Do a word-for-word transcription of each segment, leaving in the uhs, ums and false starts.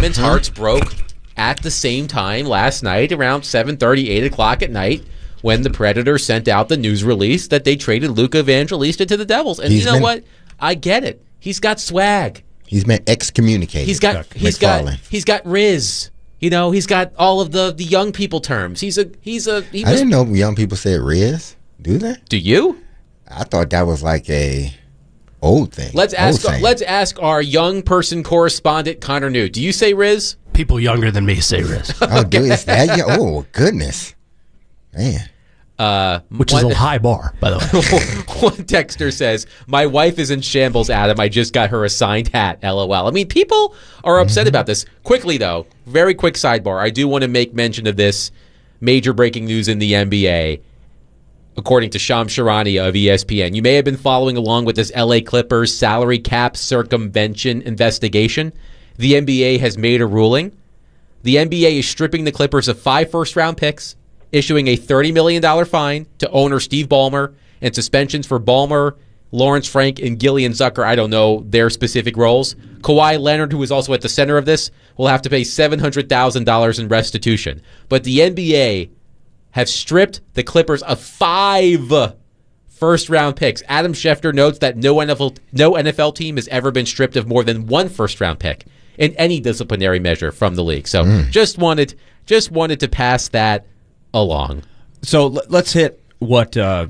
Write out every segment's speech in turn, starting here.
women's mm-hmm. hearts broke at the same time last night around seven thirty, eight o'clock at night when the Predators sent out the news release that they traded Luca Evangelista to the Devils. And he's you know been, what? I get it. He's got swag. He's been excommunicated. He's got he's got he's got Riz. You know, he's got all of the, the young people terms. He's a he's a he I was, didn't know young people said Riz. Do they? Do you? I thought that was like a old thing. Let's ask our, let's ask our young person correspondent Connor New. Do you say Riz? People younger than me say Riz. Oh, dude, is that young? Oh, goodness. Man. Uh, Which one, is a high bar, by the way. One texter says, "My wife is in shambles, Adam. I just got her a signed hat, LOL." I mean, people are upset mm-hmm. about this. Quickly, though, very quick sidebar. I do want to make mention of this major breaking news in the N B A. According to Shams Charania of E S P N, you may have been following along with this L A Clippers salary cap circumvention investigation. The N B A has made a ruling. The N B A is stripping the Clippers of five first-round picks, issuing a thirty million dollars fine to owner Steve Ballmer, and suspensions for Ballmer, Lawrence Frank, and Gillian Zucker. I don't know their specific roles. Kawhi Leonard, who is also at the center of this, will have to pay seven hundred thousand dollars in restitution. But the N B A have stripped the Clippers of five first-round picks. Adam Schefter notes that no N F L, no N F L team has ever been stripped of more than one first-round pick in any disciplinary measure from the league. So mm. just wanted just wanted to pass that along. So let's hit what uh,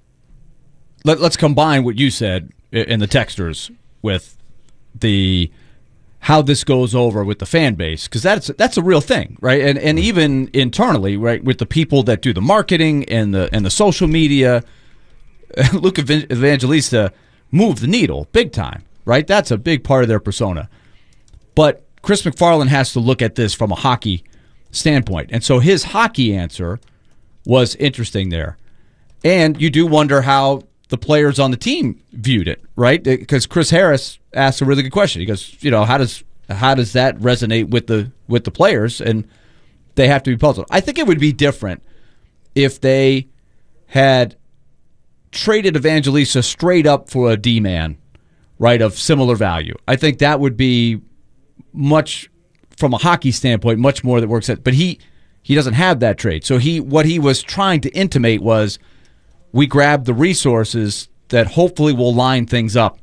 let, let's combine what you said in the texters with the how this goes over with the fan base, because that's that's a real thing, right? And and even internally, right, with the people that do the marketing and the and the social media, Luca Evangelista moved the needle big time, right? That's a big part of their persona. But Chris McFarland has to look at this from a hockey standpoint. And so his hockey answer was interesting there. And you do wonder how the players on the team viewed it, right? Because Chris Harris asked a really good question. He goes, you know, how does how does that resonate with the with the players? And they have to be puzzled. I think it would be different if they had traded Evangelista straight up for a D-man, right, of similar value. I think that would be much, from a hockey standpoint, much more that works. At, but he he doesn't have that trade. So he what he was trying to intimate was we grabbed the resources that hopefully will line things up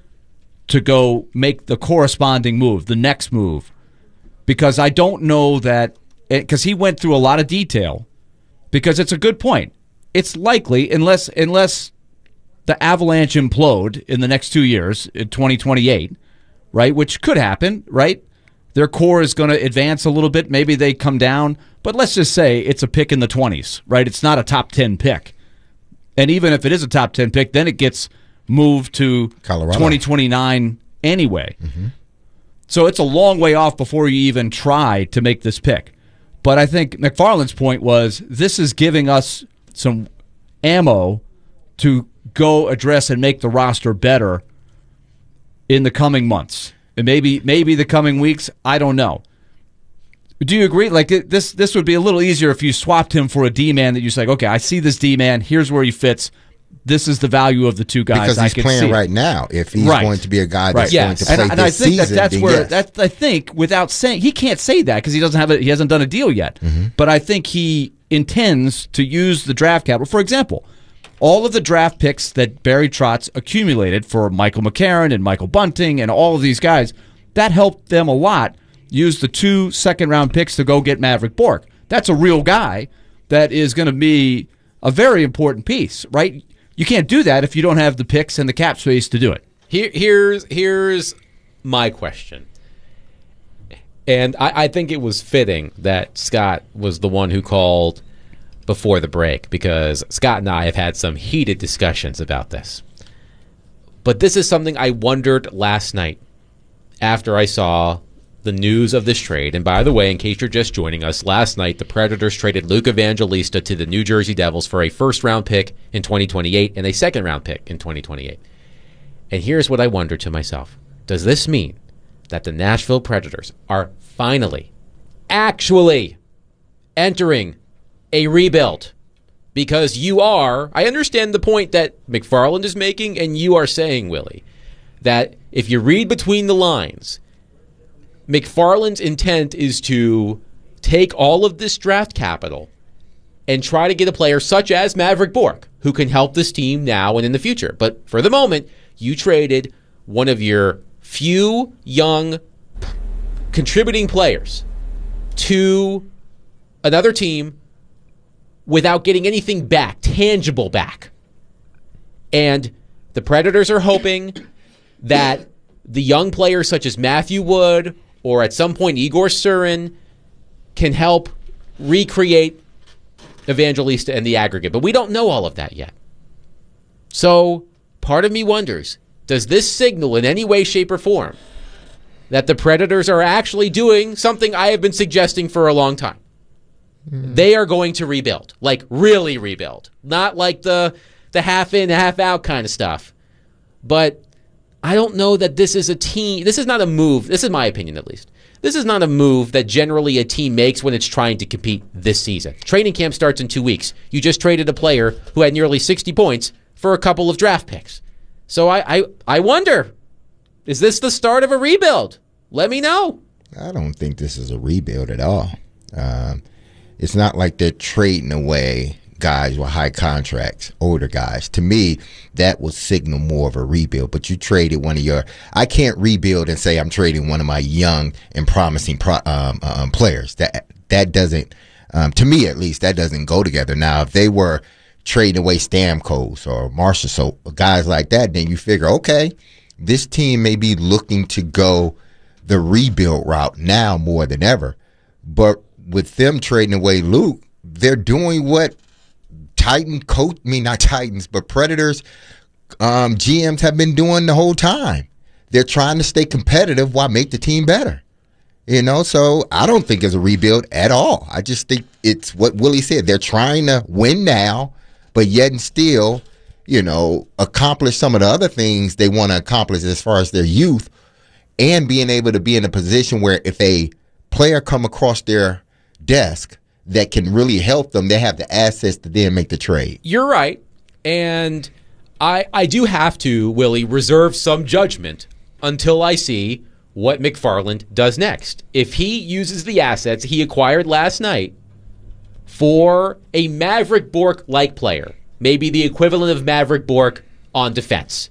to go make the corresponding move, the next move. Because I don't know that, because he went through a lot of detail, because it's a good point. It's likely, unless unless the Avalanche implode in the next two years, in twenty twenty-eight, right, which could happen, right? Their core is going to advance a little bit. Maybe they come down. But let's just say it's a pick in the twenties, right? It's not a top ten pick. And even if it is a top ten pick, then it gets moved to Colorado. twenty twenty-nine anyway. Mm-hmm. So it's a long way off before you even try to make this pick. But I think McFarland's point was this is giving us some ammo to go address and make the roster better in the coming months. And maybe maybe the coming weeks, I don't know. Do you agree? Like this this would be a little easier if you swapped him for a D-man that you're like, okay, I see this D-man, here's where he fits. This is the value of the two guys. Because he's I can playing see right now. If he's right. going to be a guy that's right. going yes. to play and, this and I think season, that that's where yes. that I think without saying he can't say that because he doesn't have a, he hasn't done a deal yet. Mm-hmm. But I think he intends to use the draft capital. For example, all of the draft picks that Barry Trotz accumulated for Michael McCarron and Michael Bunting and all of these guys, that helped them a lot. Use the two second-round picks to go get Maverick Bourque. That's a real guy that is going to be a very important piece, right? You can't do that if you don't have the picks and the cap space to do it. Here, here's here's my question. And I, I think it was fitting that Scott was the one who called before the break because Scott and I have had some heated discussions about this. But this is something I wondered last night after I saw the news of this trade. And by the way, in case you're just joining us, last night the Predators traded Luca Evangelista to the New Jersey Devils for a first-round pick in twenty twenty-eight and a second-round pick in twenty twenty-eight. And here's what I wonder to myself. Does this mean that the Nashville Predators are finally, actually entering a rebuild? Because you are, I understand the point that McFarland is making and you are saying, Willie, that if you read between the lines, McFarland's intent is to take all of this draft capital and try to get a player such as Maverick Bork, who can help this team now and in the future. But for the moment, you traded one of your few young contributing players to another team without getting anything back, tangible back. And the Predators are hoping that the young players such as Matthew Wood or at some point Igor Surin can help recreate Evangelista and the aggregate. But we don't know all of that yet. So part of me wonders, does this signal in any way, shape, or form that the Predators are actually doing something I have been suggesting for a long time? Mm. They are going to rebuild, like really rebuild. Not like the the half in, half out kind of stuff. But I don't know that this is a team. This is not a move. This is my opinion, at least. This is not a move that generally a team makes when it's trying to compete this season. Training camp starts in two weeks. You just traded a player who had nearly sixty points for a couple of draft picks. So I, I, I wonder, is this the start of a rebuild? Let me know. I don't think this is a rebuild at all. Um, it's not like they're trading away guys with high contracts, older guys. To me, that would signal more of a rebuild. But you traded one of your – I can't rebuild and say I'm trading one of my young and promising pro, um, um, players. That that doesn't um, – to me, at least, that doesn't go together. Now, if they were trading away Stamkos or Marshall, so guys like that, then you figure, okay, this team may be looking to go the rebuild route now more than ever. But with them trading away Luke, they're doing what – Titan coach, I mean not Titans, but Predators um, G Ms have been doing the whole time. They're trying to stay competitive while make the team better. You know, so I don't think it's a rebuild at all. I just think it's what Willie said. They're trying to win now, but yet and still, you know, accomplish some of the other things they want to accomplish as far as their youth, and being able to be in a position where if a player come across their desk that can really help them, they have the assets to then make the trade. You're right. And I I do have to, Willie, reserve some judgment until I see what McFarland does next. If he uses the assets he acquired last night for a Maverick Bork-like player, maybe the equivalent of Maverick Bork on defense,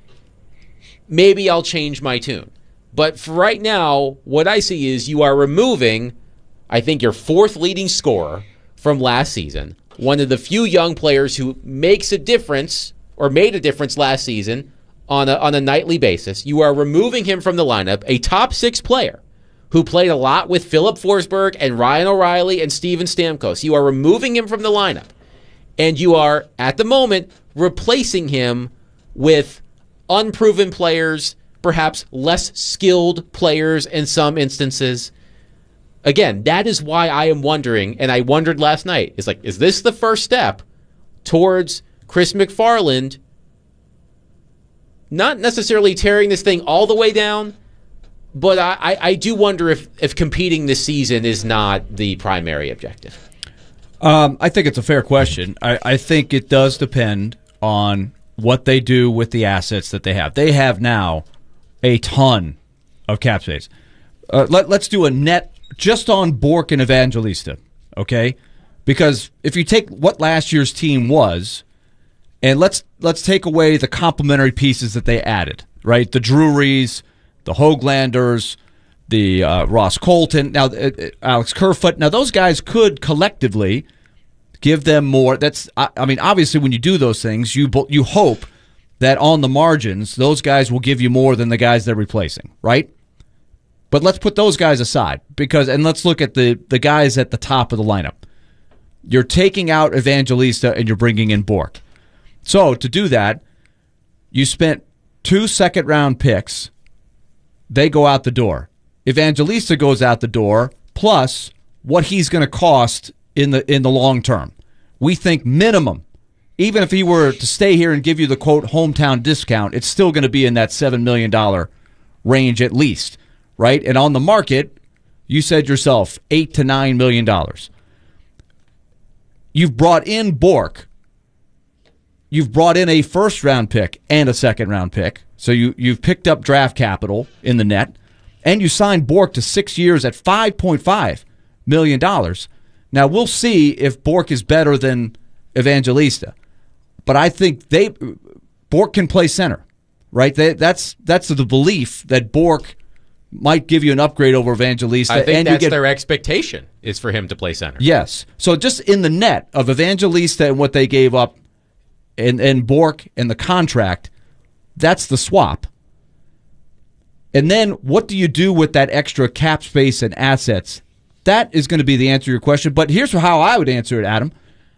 maybe I'll change my tune. But for right now, what I see is you are removing, I think, your fourth leading scorer from last season, one of the few young players who makes a difference or made a difference last season on a, on a nightly basis. You are removing him from the lineup, a top six player who played a lot with Philip Forsberg and Ryan O'Reilly and Steven Stamkos. You are removing him from the lineup, and you are, at the moment, replacing him with unproven players, perhaps less skilled players in some instances. Again, that is why I am wondering, and I wondered last night, is like, is this the first step towards Chris McFarland not necessarily tearing this thing all the way down, but I, I, I do wonder if, if competing this season is not the primary objective. Um, I think it's a fair question. I, I think it does depend on what they do with the assets that they have. They have now a ton of cap space. Uh, let, let's do a net just on Bork and Evangelista, okay? Because if you take what last year's team was, and let's let's take away the complementary pieces that they added, right? The Drurys, the Hoaglanders, the uh, Ross Colton, now uh, Alex Kerfoot. Now those guys could collectively give them more. That's I, I mean, obviously when you do those things, you you hope that on the margins those guys will give you more than the guys they're replacing, right? But let's put those guys aside, because and let's look at the, the guys at the top of the lineup. You're taking out Evangelista and you're bringing in Bork. So to do that, you spent two second-round picks. They go out the door. Evangelista goes out the door, plus what he's going to cost in the in the long term. We think minimum, even if he were to stay here and give you the, quote, hometown discount, it's still going to be in that seven million dollars range at least. Right? And on the market, you said yourself, eight to nine million dollars. You've brought in Bork. You've brought in a first round pick and a second round pick. So you, you've picked up draft capital in the net. And you signed Bork to six years at five point five million dollars. Now, we'll see if Bork is better than Evangelista. But I think they Bork can play center, right? They, that's that's the belief that Bork might give you an upgrade over Evangelista. I think and that's you get, their expectation, is for him to play center. Yes. So just in the net of Evangelista and what they gave up and, and Bork and the contract, that's the swap. And then what do you do with that extra cap space and assets? That is going to be the answer to your question. But here's how I would answer it, Adam.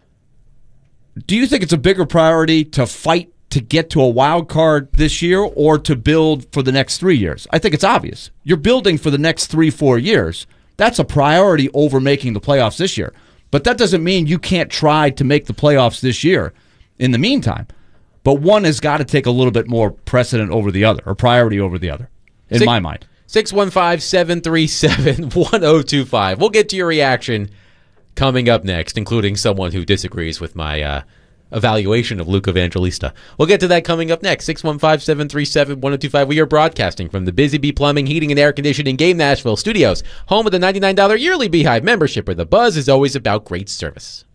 Do you think it's a bigger priority to fight to get to a wild card this year or to build for the next three years? I think it's obvious. You're building for the next three, four years. That's a priority over making the playoffs this year. But that doesn't mean you can't try to make the playoffs this year in the meantime. But one has got to take a little bit more precedent over the other, or priority over the other, in Six, my mind. six one five, seven three seven, one zero two five. We'll get to your reaction coming up next, including someone who disagrees with my uh, evaluation of Luke Evangelista. We'll get to that coming up next. six one five, seven three seven, one zero two five. We are broadcasting from the Busy Bee Plumbing, Heating, and Air Conditioning Game Nashville Studios, home of the ninety-nine dollars yearly Beehive membership, where the buzz is always about great service.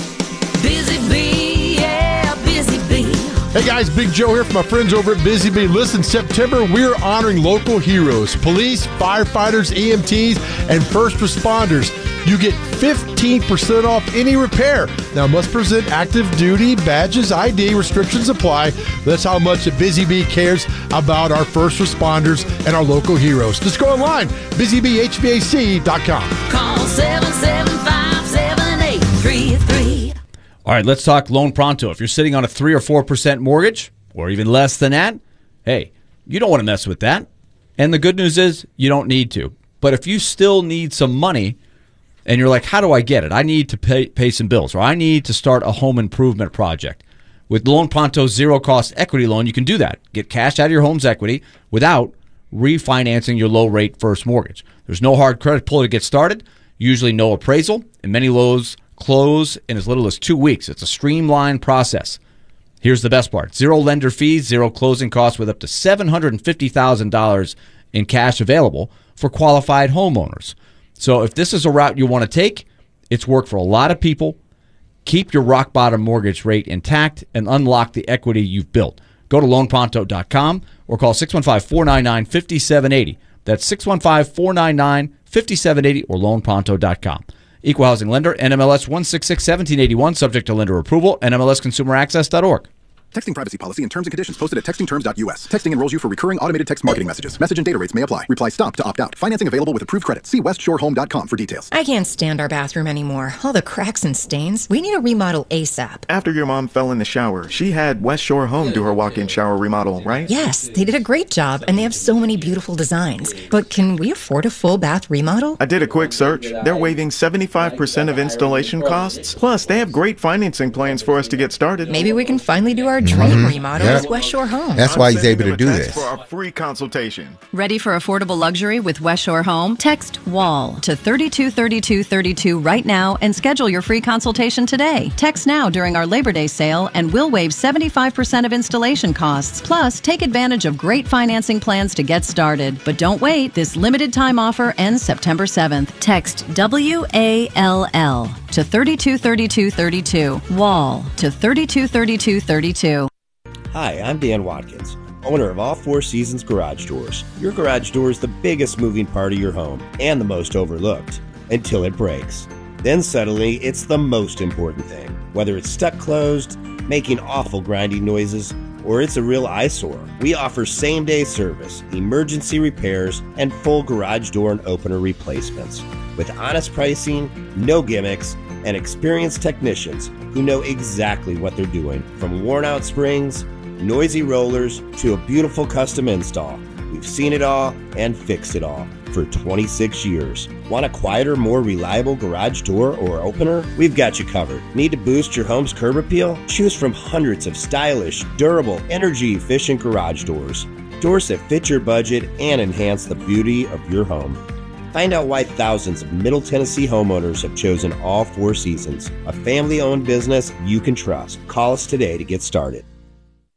Busy Bee, yeah, Busy Bee. Hey guys, Big Joe here from my friends over at Busy Bee. Listen, September we're honoring local heroes, police, firefighters, E M Ts, and first responders. You get fifteen percent off any repair. Now, must present active duty badges, I D, restrictions apply. That's how much the Busy Bee cares about our first responders and our local heroes. Just go online, busy bee h v a c dot com. Call seven seven five, seven eight three three. All right, let's talk Loan Pronto. If you're sitting on a three or four percent mortgage, or even less than that, hey, you don't want to mess with that. And the good news is you don't need to. But if you still need some money, and you're like, how do I get it? I need to pay pay some bills, or I need to start a home improvement project. With Loan Pronto's zero-cost equity loan, you can do that. Get cash out of your home's equity without refinancing your low-rate first mortgage. There's no hard credit pull to get started, usually no appraisal, and many loans close in as little as two weeks. It's a streamlined process. Here's the best part. Zero lender fees, zero closing costs with up to seven hundred fifty thousand dollars in cash available for qualified homeowners. So if this is a route you want to take, it's worked for a lot of people. Keep your rock bottom mortgage rate intact and unlock the equity you've built. Go to loan pronto dot com or call six one five, four nine nine, five seven eight zero. That's six one five, four nine nine, five seven eight zero or loan pronto dot com. Equal housing lender, N M L S one six six, one seven eight one, subject to lender approval, N M L S consumer access dot org. Texting privacy policy and terms and conditions posted at texting terms dot u s. Texting enrolls you for recurring automated text marketing messages. Message and data rates may apply. Reply stop to opt out. Financing available with approved credit. See west shore home dot com for details. I can't stand our bathroom anymore. All the cracks and stains. We need a remodel ASAP. After your mom fell in the shower, she had West Shore Home do her walk-in shower remodel, right? Yes, they did a great job, and they have so many beautiful designs. But can we afford a full bath remodel? I did a quick search. They're waiving seventy-five percent of installation costs. Plus, they have great financing plans for us to get started. Maybe we can finally do our dream mm-hmm. remodel. Yep. Is West Shore Home. That's why he's able to do this. For a free consultation. Ready for affordable luxury with West Shore Home? Text WALL to three two three two three two right now and schedule your free consultation today. Text now during our Labor Day sale and we'll waive seventy-five percent of installation costs. Plus, take advantage of great financing plans to get started. But don't wait. This limited time offer ends September seventh. Text W A L L to three two three two three two. WALL to three two three two three two. Hi, I'm Dan Watkins, owner of All Four Seasons Garage Doors. Your garage door is the biggest moving part of your home and the most overlooked until it breaks. Then suddenly, it's the most important thing. Whether it's stuck closed, making awful grinding noises, or it's a real eyesore, we offer same-day service, emergency repairs, and full garage door and opener replacements. With honest pricing, no gimmicks, and experienced technicians who know exactly what they're doing. From worn-out springs, noisy rollers, to a beautiful custom install. We've seen it all and fixed it all for twenty-six years. Want a quieter, more reliable garage door or opener? We've got you covered. Need to boost your home's curb appeal? Choose from hundreds of stylish, durable, energy-efficient garage doors. Doors that fit your budget and enhance the beauty of your home. Find out why thousands of Middle Tennessee homeowners have chosen All Four Seasons, a family-owned business you can trust. Call us today to get started.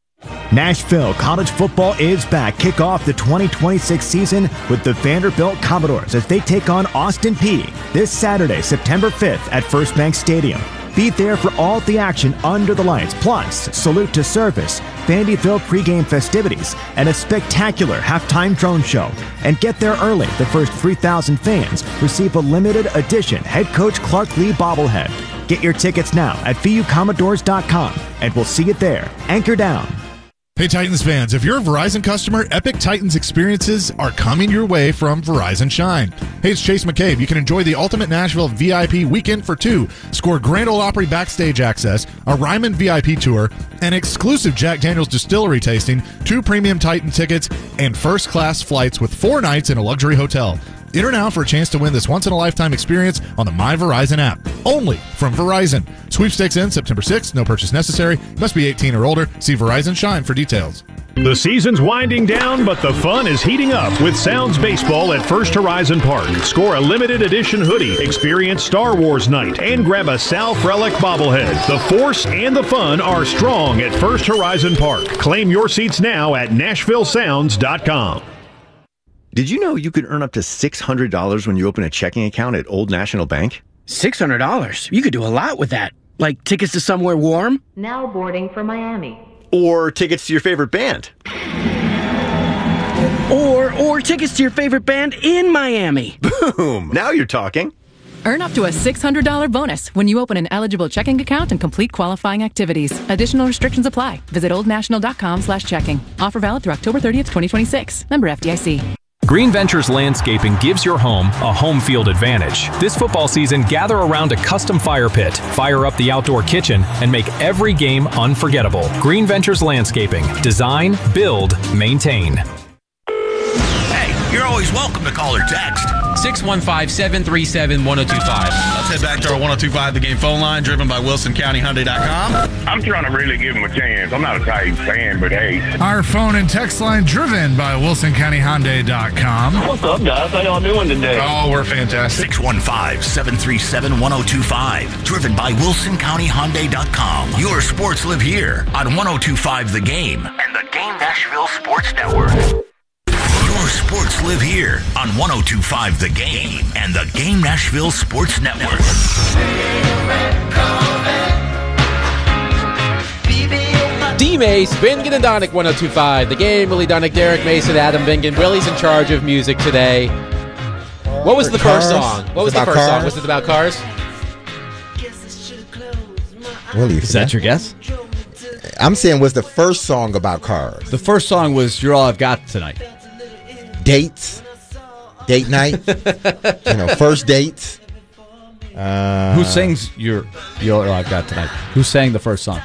Nashville college football is back. Kick off the twenty twenty-six season with the Vanderbilt Commodores as they take on Austin Peay this Saturday, September fifth at First Bank Stadium. Be there for all the action under the lights, plus salute to service, Vandyville pregame festivities, and a spectacular halftime drone show. And get there early. The first three thousand fans receive a limited edition head coach Clark Lee bobblehead. Get your tickets now at V U Commodores dot com, and we'll see you there. Anchor down. Hey Titans fans, if you're a Verizon customer, Epic Titans experiences are coming your way from Verizon Shine. Hey, it's Chase McCabe. You can enjoy the Ultimate Nashville V I P Weekend for Two, score Grand Ole Opry backstage access, a Ryman V I P tour, an exclusive Jack Daniels distillery tasting, two premium Titan tickets, and first-class flights with four nights in a luxury hotel. Enter now for a chance to win this once-in-a-lifetime experience on the My Verizon app. Only from Verizon. Sweepstakes ends September sixth. No purchase necessary. Must be eighteen or older. See Verizon Shine for details. The season's winding down, but the fun is heating up with Sounds Baseball at First Horizon Park. Score a limited edition hoodie, experience Star Wars night, and grab a Sal Frelick bobblehead. The force and the fun are strong at First Horizon Park. Claim your seats now at Nashville Sounds dot com. Did you know you could earn up to six hundred dollars when you open a checking account at Old National Bank? six hundred dollars? You could do a lot with that. Like tickets to somewhere warm? Now boarding for Miami. Or tickets to your favorite band? Or, or tickets to your favorite band in Miami. Boom! Now you're talking. Earn up to a six hundred dollars bonus when you open an eligible checking account and complete qualifying activities. Additional restrictions apply. Visit old national dot com slash checking. Offer valid through October thirtieth, twenty twenty-six. Member F D I C. Green Ventures Landscaping gives your home a home field advantage. This football season, gather around a custom fire pit, fire up the outdoor kitchen, and make every game unforgettable. Green Ventures Landscaping. Design, build, maintain. You're always welcome to call or text. six one five, seven three seven, one oh two five. Let's head back to our one oh two five The Game phone line, driven by Wilson County Hyundai dot com. I'm trying to really give him a chance. I'm not a Titans fan, but hey. Our phone and text line, driven by Wilson County Hyundai dot com. What's up, guys? How y'all doing today? Oh, we're fantastic. six one five, seven three seven, one oh two five. Driven by Wilson County Hyundai dot com. Your sports live here on one oh two five The Game and the Game Nashville Sports Network. Your sports live here on one oh two five The Game and the Game Nashville Sports Network. D-Mace, Bingen and Donick, one oh two five The Game. Willie Donick, Derek Mason, Adam Bingen. Willie's in charge of music today. What was the first song? What was the first song? Was it about cars? Willie, is that your guess? I'm saying was the first song about cars. The first song was You're All I've Got Tonight. Dates, date night, you know, first dates. Uh, Who sings your You're All I've Got Tonight? Who sang the first song?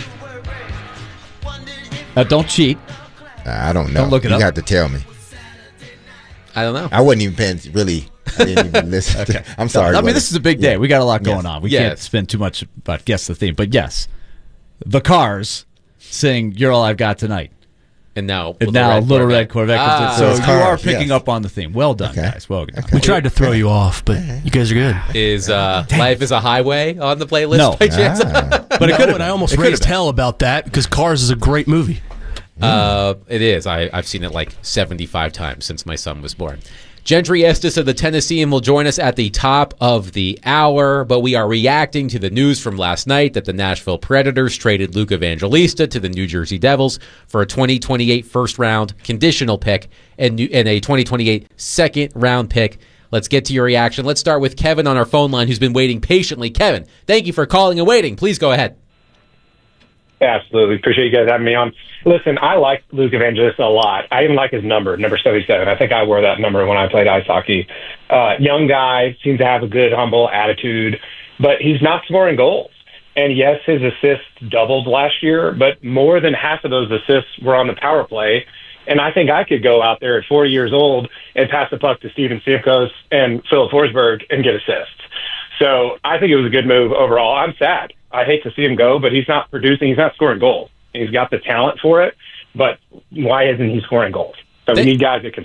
Uh, don't cheat. I don't know. Don't look it you up. You have to tell me. I don't know. I wasn't even paying, really. I didn't even listen. Okay. To, I'm sorry. I mean, this is a big day. Yeah. We got a lot going yes. on. We yes. can't spend too much about guess the theme. But yes, the Cars sing You're All I've Got Tonight. And now, and now Red Little Corvette. Red Corvette. Ah. So It's you Cars, are picking yes. up on the theme. Well done, Okay. guys. Well done. Okay. We tried to throw you off, but you guys are good. Is uh, Life is a Highway on the playlist No. by chance? Ah. But it No, could and I almost it raised could've hell about that because Cars is a great movie. Uh, it is. I, I've seen it like seventy-five times since my son was born. Gentry Estes of the Tennessean will join us at the top of the hour, but we are reacting to the news from last night that the Nashville Predators traded Luke Evangelista to the New Jersey Devils for a twenty twenty-eight first-round conditional pick and, new, and a twenty twenty-eight second-round pick. Let's get to your reaction. Let's start with Kevin on our phone line, who's been waiting patiently. Kevin, thank you for calling and waiting. Please go ahead. Absolutely. Appreciate you guys having me on. Listen, I like Luke Evangelista a lot. I even like his number, number seventy-seven. I think I wore that number when I played ice hockey. Uh, young guy, seems to have a good, humble attitude, but he's not scoring goals. And yes, his assists doubled last year, but more than half of those assists were on the power play. And I think I could go out there at forty years old and pass the puck to Steven Stamkos and Philip Forsberg and get assists. So I think it was a good move overall. I'm sad. I hate to see him go, but he's not producing. He's not scoring goals. He's got the talent for it, but why isn't he scoring goals? So we need guys that can score.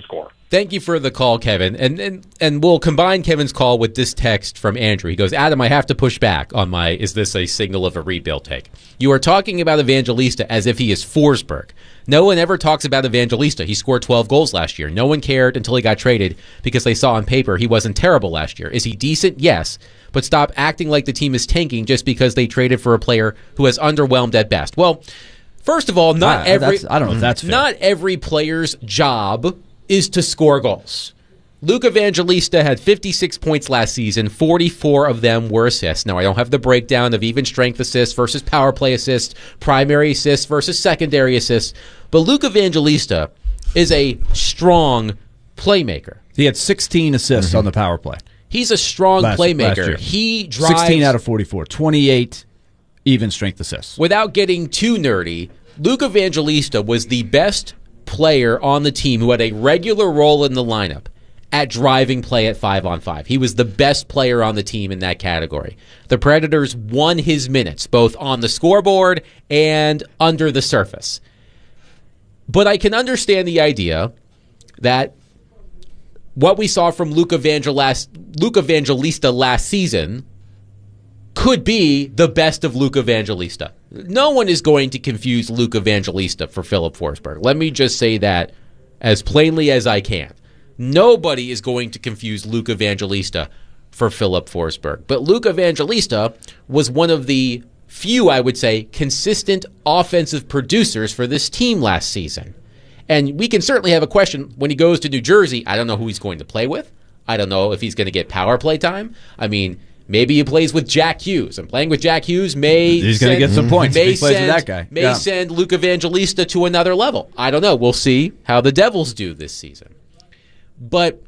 Thank you for the call, Kevin. And, and and we'll combine Kevin's call with this text from Andrew. He goes, Adam, I have to push back on my is this a signal of a rebuild take. You are talking about Evangelista as if he is Forsberg. No one ever talks about Evangelista. He scored twelve goals last year. No one cared until he got traded because they saw on paper he wasn't terrible last year. Is he decent? Yes. But stop acting like the team is tanking just because they traded for a player who has underwhelmed at best. Well, first of all, not Uh, every that's- I don't know if that's fair. not every player's job is to score goals. Luke Evangelista had fifty-six points last season. forty-four of them were assists. Now, I don't have the breakdown of even strength assists versus power play assists, primary assists versus secondary assists. But Luke Evangelista is a strong playmaker. He had sixteen assists Mm-hmm. on the power play. He's a strong Last- playmaker. last year. He drives sixteen out of forty-four, twenty-eight even strength assists. Without getting too nerdy, Luke Evangelista was the best player on the team who had a regular role in the lineup at driving play at five on five. He was the best player on the team in that category. The Predators won his minutes, both on the scoreboard and under the surface. But I can understand the idea that what we saw from Luke Evangelista, Luke Evangelista last season could be the best of Luke Evangelista. No one is going to confuse Luke Evangelista for Philip Forsberg. Let me just say that as plainly as I can. Nobody is going to confuse Luke Evangelista for Philip Forsberg. But Luke Evangelista was one of the few, I would say, consistent offensive producers for this team last season. And we can certainly have a question when he goes to New Jersey. I don't know who he's going to play with. I don't know if he's going to get power play time. I mean, maybe he plays with Jack Hughes. And playing with Jack Hughes may He's going to get some points if May he plays send, with that guy. May Yeah. send Luke Evangelista to another level. I don't know. We'll see how the Devils do this season. But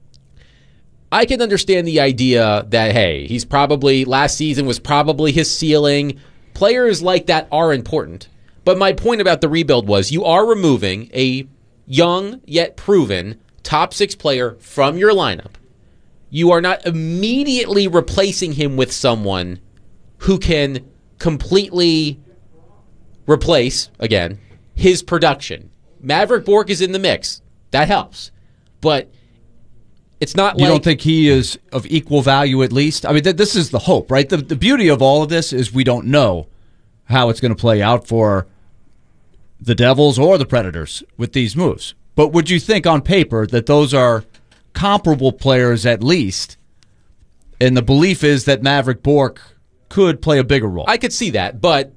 I can understand the idea that, hey, he's probably, last season was probably his ceiling. Players like that are important. But my point about the rebuild was you are removing a young yet proven top six player from your lineup. You are not immediately replacing him with someone who can completely replace, again, his production. Maverick Bourque is in the mix. That helps. But it's not You like... don't think he is of equal value at least? I mean, th- this is the hope, right? The, the beauty of all of this is we don't know how it's going to play out for the Devils or the Predators with these moves. But would you think on paper that those are comparable players at least, and the belief is that Maverick Bourque could play a bigger role? I could see that, but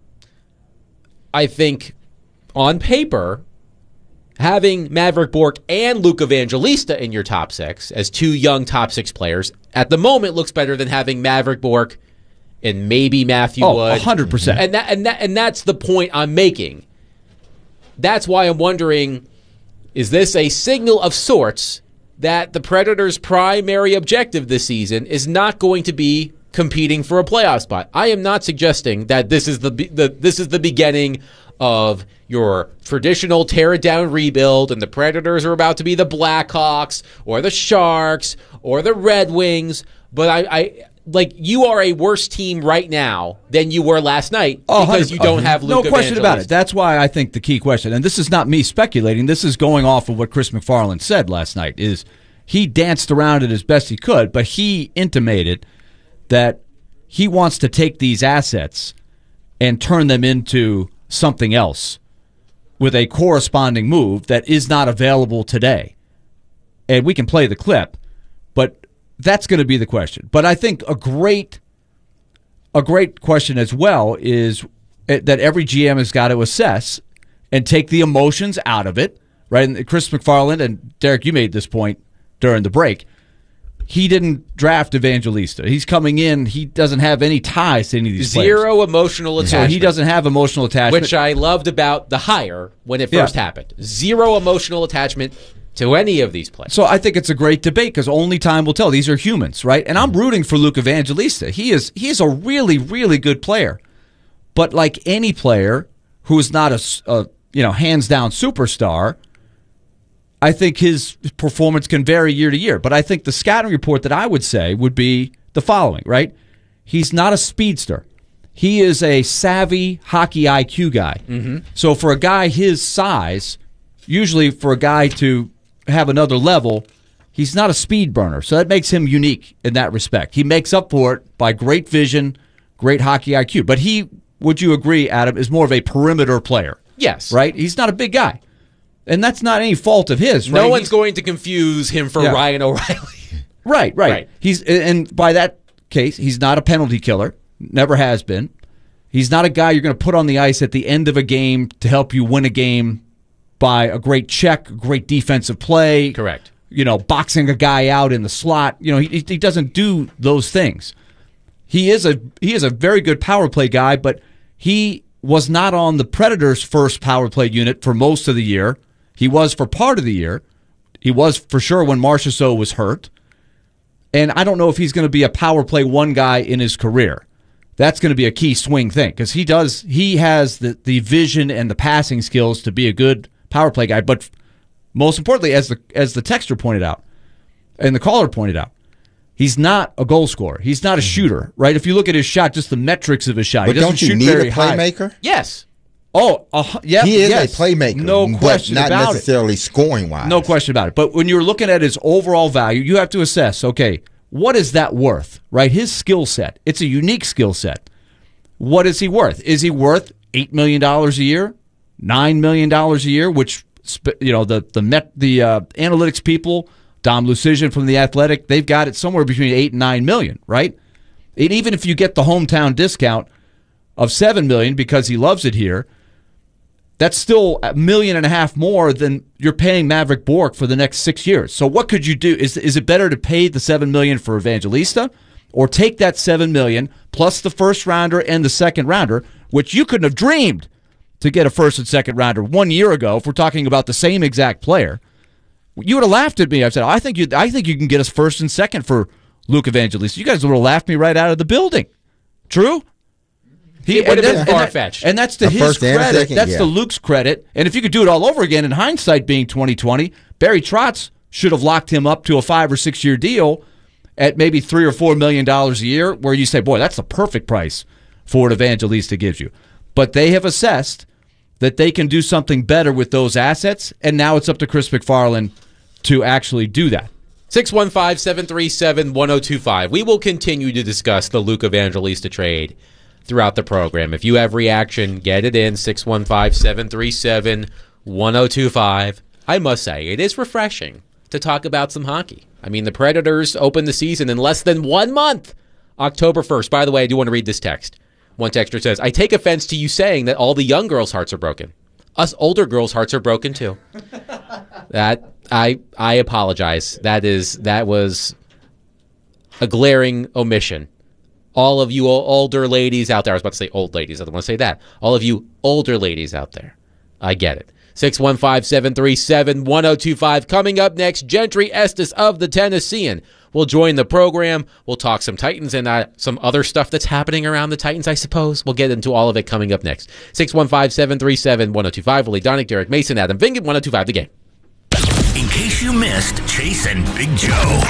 I think on paper, having Maverick Bourque and Luke Evangelista in your top six as two young top six players at the moment looks better than having Maverick Bourque and maybe Matthew Oh, Wood. one hundred percent. And that and that and that's the point I'm making. That's why I'm wondering, is this a signal of sorts that the Predators' primary objective this season is not going to be competing for a playoff spot? I am not suggesting that this is the, the this is the beginning of your traditional tear it down rebuild and the Predators are about to be the Blackhawks or the Sharks or the Red Wings, but I, I like you are a worse team right now than you were last night Oh, because you don't have Luke No question about Evangelista. it. That's why I think the key question, and this is not me speculating, this is going off of what Chris McFarland said last night, is he danced around it as best he could, but he intimated that he wants to take these assets and turn them into something else with a corresponding move that is not available today. And we can play the clip, but that's going to be the question. But I think a great a great question as well is that every G M has got to assess and take the emotions out of it, right? And Chris McFarland and Derek, you made this point during the break. He didn't draft Evangelista. He's coming in. He doesn't have any ties to any of these Zero players. emotional So attachment. he doesn't have emotional attachment. Which I loved about the hire when it Yeah. first happened. Zero emotional attachment to any of these players. So I think it's a great debate because only time will tell. These are humans, right? And I'm rooting for Luke Evangelista. He is he is a really really good player, but like any player who is not a, s- a, you know hands down superstar, I think his performance can vary year to year. But I think the scouting report that I would say would be the following, right? He's not a speedster. He is a savvy hockey I Q guy. Mhm. So for a guy his size, usually for a guy to have another level. He's not a speed burner, so that makes him unique in that respect. He makes up for it by great vision, great hockey I Q. But he, would you agree, Adam, is more of a perimeter player? Yes. Right? He's not a big guy. And that's not any fault of his. No right? one's He's, going to confuse him for Yeah. Ryan O'Reilly. Right, right, Right. He's and by that case, he's not a penalty killer. Never has been. He's not a guy you're going to put on the ice at the end of a game to help you win a game by a great check, great defensive play. Correct. You know, boxing a guy out in the slot. You know, he he doesn't do those things. He is a he is a very good power play guy, but he was not on the Predators' first power play unit for most of the year. He was for part of the year. He was for sure when Marchessault was hurt. And I don't know if he's going to be a power play one guy in his career. That's going to be a key swing thing because he does. He has the, the vision and the passing skills to be a good power play guy. But most importantly, as the as the texter pointed out, and the caller pointed out, he's not a goal scorer. He's not a shooter, right? If you look at his shot, just the metrics of his shot, But he doesn't don't you shoot need very a high. playmaker? Yes. Oh, uh, yeah, He is yes. a playmaker. No question but not about it. necessarily scoring wise. No question about it. But when you're looking at his overall value, you have to assess, okay, what is that worth, right? His skill set. It's a unique skill set. What is he worth? Is he worth eight million dollars a year, nine million dollars a year, which, you know, the the Met, the uh, analytics people, Dom Lucian from The Athletic, they've got it somewhere between eight and nine million, right? And even if you get the hometown discount of seven million because he loves it here, that's still a million and a half more than you're paying Maverick Bourque for the next six years. So what could you do? Is is it better to pay the seven million for Evangelista, or take that seven million plus the first rounder and the second rounder, which you couldn't have dreamed to get a first and second rounder one year ago? If we're talking about the same exact player, you would have laughed at me. I've said, I think you, I think you can get us first and second for Luke Evangelista. You guys would have laughed me right out of the building. True. He would have and been that- far-fetched. And that's to A his first and a credit. second, That's yeah. to Luke's credit. And if you could do it all over again, in hindsight being twenty twenty, Barry Trotz should have locked him up to a five or six year deal at maybe three or four million dollars a year, where you say, boy, that's the perfect price for what Evangelista gives you. But they have assessed that they can do something better with those assets, and now it's up to Chris McFarland to actually do that. six one five, seven three seven, one oh two five. We will continue to discuss the Luke Evangelista trade throughout the program. If you have reaction, get it in. six one five, seven three seven, one oh two five. I must say, it is refreshing to talk about some hockey. I mean, the Predators open the season in less than one month, October first. By the way, I do want to read this text. One texter says, I take offense to you saying that all the young girls' hearts are broken. Us older girls' hearts are broken too. That I I apologize. That is that was a glaring omission. All of you older ladies out there, I was about to say old ladies, I don't want to say that. All of you older ladies out there, I get it. six one five, seven three seven, one oh two five. Coming up next, Gentry Estes of the Tennessean will join the program. We'll talk some Titans and uh, some other stuff that's happening around the Titans, I suppose. We'll get into all of it coming up next. six one five, seven three seven, one oh two five. Willie Donick, Derek Mason, Adam Vingan, one oh two five, The Game. In case you missed Chase and Big Joe.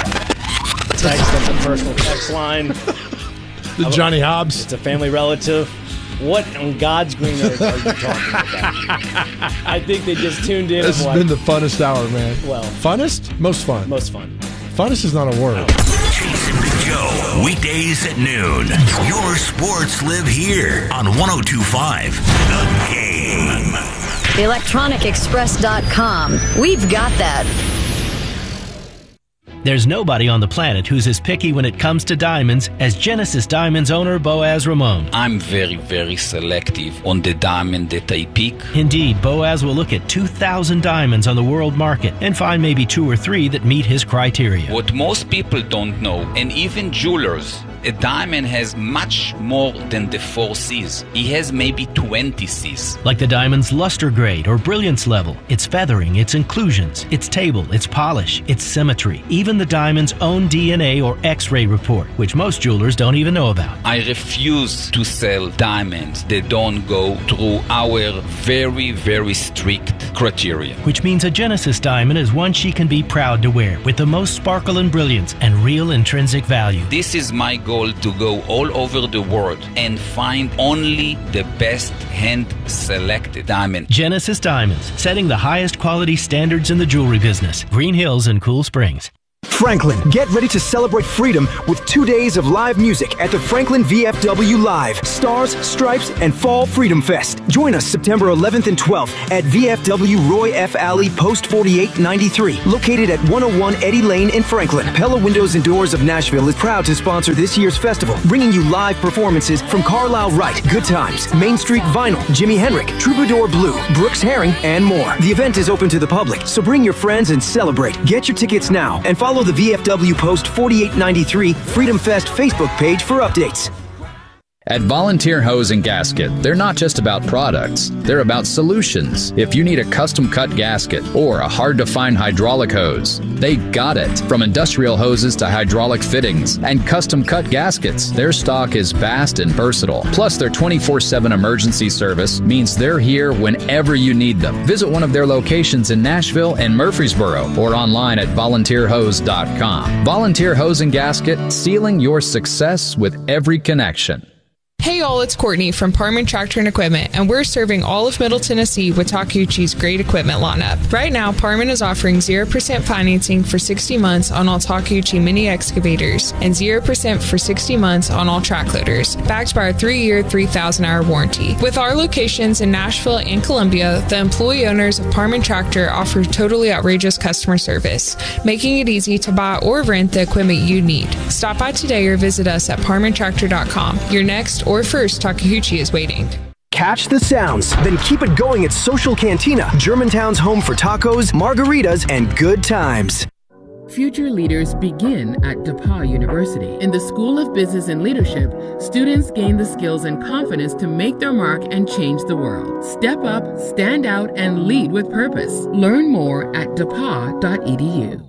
Text on the personal text line. The Johnny Hobbs. It's a family relative. What on God's green earth are you talking about? I think they just tuned in. This has and like, been the funnest hour, man. Well, funnest? Most fun. Most fun. Funnest is not a word. Chase and Big Joe, weekdays at noon. Your sports live here on one oh two five The Game. electronic express dot com. We've got that. There's nobody on the planet who's as picky when it comes to diamonds as Genesis Diamonds owner Boaz Ramon. I'm very, very selective on the diamond that I pick. Indeed, Boaz will look at two thousand diamonds on the world market and find maybe two or three that meet his criteria. What most people don't know, and even jewelers, a diamond has much more than the four C's. He has maybe twenty C's. Like the diamond's luster grade or brilliance level, its feathering, its inclusions, its table, its polish, its symmetry, even the diamond's own D N A or X-ray report, which most jewelers don't even know about. I refuse to sell diamonds that don't go through our very, very strict criteria. Which means a Genesis diamond is one she can be proud to wear, with the most sparkle and brilliance and real intrinsic value. This is my goal. goal to go all over the world and find only the best hand-selected diamond. Genesis Diamonds, setting the highest quality standards in the jewelry business. Green Hills and Cool Springs. Franklin, get ready to celebrate freedom with two days of live music at the Franklin V F W Live, Stars, Stripes, and Fall Freedom Fest. Join us September eleventh and twelfth at V F W Roy F. Alley, Post forty-eight ninety-three, located at one oh one Eddie Lane in Franklin. Pella Windows and Doors of Nashville is proud to sponsor this year's festival, bringing you live performances from Carlisle Wright, Good Times, Main Street Vinyl, Jimi Hendrix, Troubadour Blue, Brooks Herring, and more. The event is open to the public, so bring your friends and celebrate. Get your tickets now and follow the V F W Post forty-eight ninety-three Freedom Fest Facebook page for updates. At Volunteer Hose and Gasket, they're not just about products, they're about solutions. If you need a custom-cut gasket or a hard-to-find hydraulic hose, they got it. From industrial hoses to hydraulic fittings and custom-cut gaskets, their stock is vast and versatile. Plus, their twenty-four seven emergency service means they're here whenever you need them. Visit one of their locations in Nashville and Murfreesboro or online at volunteer hose dot com. Volunteer Hose and Gasket, sealing your success with every connection. Hey y'all, it's Courtney from Parman Tractor and Equipment, and we're serving all of Middle Tennessee with Takeuchi's great equipment lineup. Right now, Parman is offering zero percent financing for sixty months on all Takeuchi mini excavators and zero percent for sixty months on all track loaders, backed by our three-year, three thousand hour warranty. With our locations in Nashville and Columbia, the employee owners of Parman Tractor offer totally outrageous customer service, making it easy to buy or rent the equipment you need. Stop by today or visit us at parman tractor dot com. Your next or first Takeuchi is waiting. Catch the sounds, then keep it going at Social Cantina, Germantown's home for tacos, margaritas, and good times. Future leaders begin at DePauw University. In the School of Business and Leadership, students gain the skills and confidence to make their mark and change the world. Step up, stand out, and lead with purpose. Learn more at d e p a w dot e d u.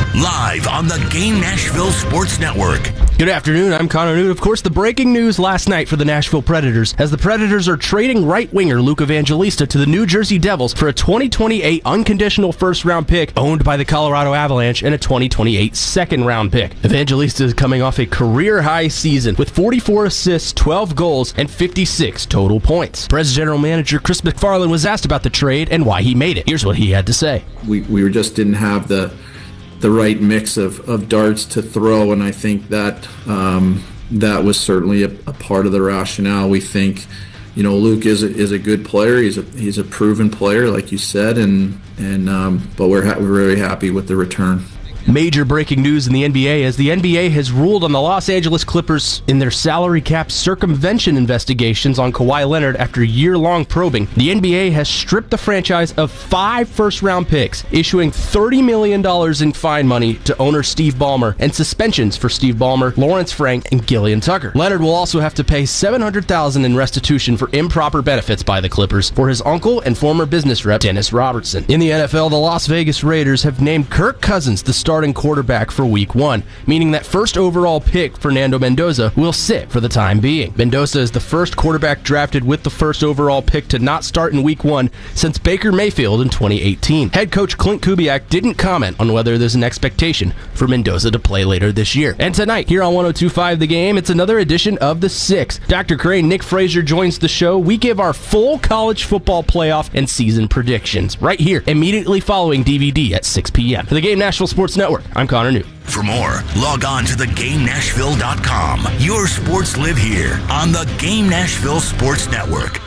Live on the Game Nashville Sports Network. Good afternoon, I'm Connor Newt. Of course, the breaking news last night for the Nashville Predators, as the Predators are trading right winger Luke Evangelista to the New Jersey Devils for a twenty twenty-eight unconditional first-round pick owned by the Colorado Avalanche and a twenty twenty-eight second-round pick. Evangelista is coming off a career-high season with forty-four assists, twelve goals, and fifty-six total points. Preds General Manager Chris McFarland was asked about the trade and why he made it. Here's what he had to say. We, we just didn't have the the right mix of, of darts to throw, and I think that um, that was certainly a, a part of the rationale. We think, you know, Luke is a, is a good player. He's a he's a proven player, like you said, and and um, but we're ha- we're very happy with the return. Major breaking news in the N B A as the N B A has ruled on the Los Angeles Clippers in their salary cap circumvention investigations on Kawhi Leonard after year-long probing. The N B A has stripped the franchise of five first-round picks, issuing thirty million dollars in fine money to owner Steve Ballmer and suspensions for Steve Ballmer, Lawrence Frank, and Gillian Tucker. Leonard will also have to pay seven hundred thousand dollars in restitution for improper benefits by the Clippers for his uncle and former business rep Dennis Robertson. In the N F L, the Las Vegas Raiders have named Kirk Cousins the starting quarterback for week one, meaning that first overall pick Fernando Mendoza will sit for the time being. Mendoza is the first quarterback drafted with the first overall pick to not start in week one since Baker Mayfield in twenty eighteen. Head coach Clint Kubiak didn't comment on whether there's an expectation for Mendoza to play later this year. And tonight, here on one oh two point five The Game, it's another edition of The Six. Doctor Crane, Nick Frazier joins the show. We give our full college football playoff and season predictions right here, immediately following D V D at six p.m. For the Game Nashville Sports Network, I'm Connor Newt. For more, log on to the game nashville dot com. Your sports live here on the Game Nashville Sports Network.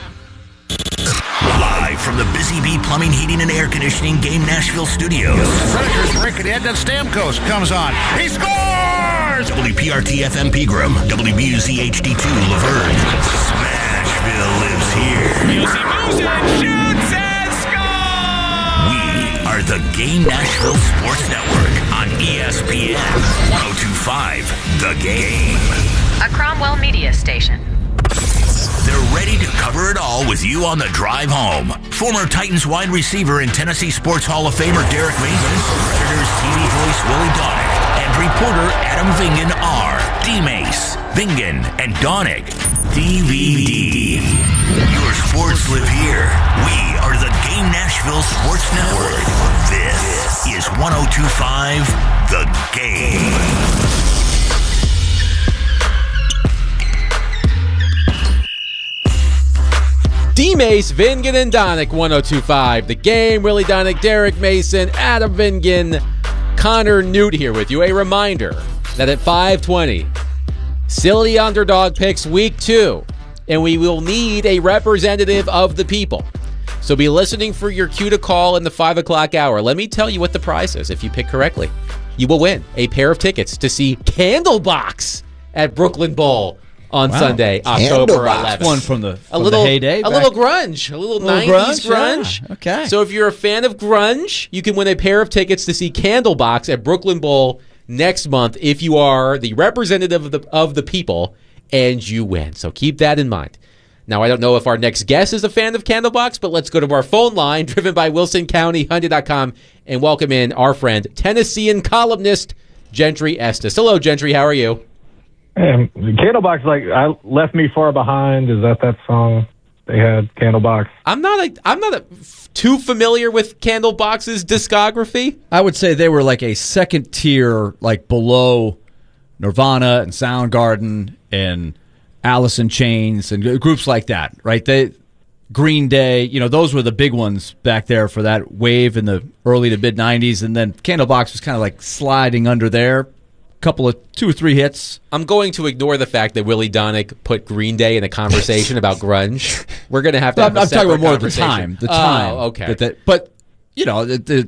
Live from the Busy Bee Plumbing, Heating, and Air Conditioning Game Nashville studios. Predators break it in, then Stamkos comes on. He scores! W P R T F M Pegram, W B U Z H D two Laverne. Smashville lives here. Music, music, shoots and scores! We are the Game Nashville Sports Network on E S P N one oh two point five The Game. A Cromwell Media Station. They're ready to cover it all with you on the drive home. Former Titans wide receiver and Tennessee Sports Hall of Famer Derek Mason, Predators T V voice Willie Donick, and reporter Adam Vingan are D-Mace, Vingan, and Donick. D V D. Your sports live here. We are the Game Nashville Sports Network. This is one oh two point five The Game. E-Mace, Vingan, and Donick, one oh two point five. The Game, Willie Donick, Derek Mason, Adam Vingan, Connor Newt here with you. A reminder that at five twenty, Silly Underdog Picks Week two, and we will need a representative of the people. So be listening for your cue to call in the five o'clock hour. Let me tell you what the prize is if you pick correctly. You will win a pair of tickets to see Candlebox at Brooklyn Bowl on Wow. Sunday, October eleventh. One from the, a from little the heyday. a back- little grunge, a little, Little nineties grunge, grunge. yeah. Okay. So if you're a fan of grunge, you can win a pair of tickets to see Candlebox at Brooklyn Bowl next month if you are the representative of the of the people and you win. So keep that in mind. Now, I don't know if our next guest is a fan of Candlebox, but let's go to our phone line, driven by Wilson County Hyundai dot com, and welcome in our friend, Tennessean columnist, Gentry Estes. Hello, Gentry. How are you? Um, Candlebox, like, I left me far behind. Is that that song they had, Candlebox? I'm not a, I'm not a, too familiar with Candlebox's discography. I would say they were like a second tier, like below Nirvana and Soundgarden and Alice in Chains and groups like that, right? They, Green Day, you know, those were the big ones back there for that wave in the early to mid nineties, and then Candlebox was kind of like sliding under there. Couple of two or three hits. I'm going to ignore the fact that Willie Donick put Green Day in a conversation about grunge. We're going to have to. Have I'm, a I'm talking separate about more of the conversation. time. The time. Oh, okay. But, that, but you know, the, the,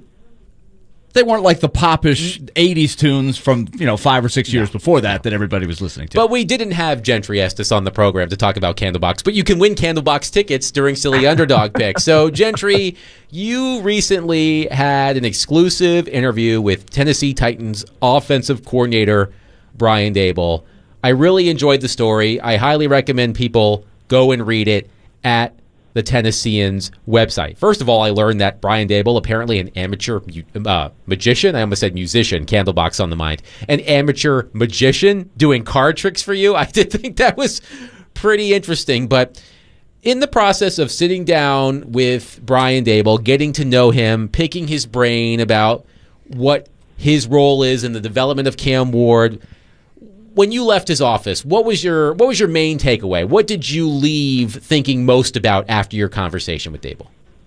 they weren't like the popish eighties tunes from you know five or six years no. before that that everybody was listening to. But we didn't have Gentry Estes on the program to talk about Candlebox. But you can win Candlebox tickets during Silly Underdog Pick. So Gentry, you recently had an exclusive interview with Tennessee Titans offensive coordinator Brian Daboll. I really enjoyed the story. I highly recommend people go and read it at the Tennesseans website. First of all, I learned that Brian Daboll, apparently an amateur uh, magician, I almost said musician, Candlebox on the mind, an amateur magician doing card tricks for you. I did think that was pretty interesting, but in the process of sitting down with Brian Daboll, getting to know him, picking his brain about what his role is in the development of Cam Ward, when you left his office, what was your what was your main takeaway? What did you leave thinking most about after your conversation with Daboll?